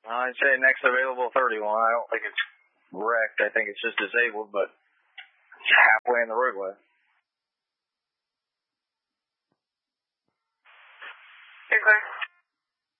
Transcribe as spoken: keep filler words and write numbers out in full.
I'd say next available thirty-one. I don't think it's wrecked. I think it's just disabled, but it's halfway in the roadway. Okay.